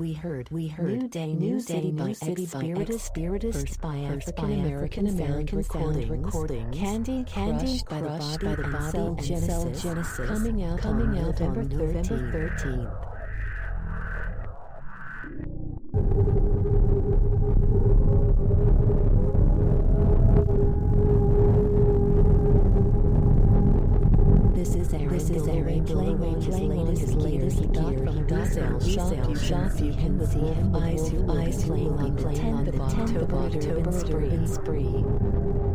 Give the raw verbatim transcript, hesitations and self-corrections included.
we heard, we heard. New Day, New New City City by by City by Spiritist, Spiritist, first by African American American sound recordings, recordings, Candy Candy Crushed by the Crushed Body by the and Body Cell and Genesis, Cell Genesis, coming out coming on out on November November thirteenth. This is Aaron This is Aaron playing on his latest latest gear. He does sell shop shop you can see him eyes who eyes playing on the tenth of October Urban Spree.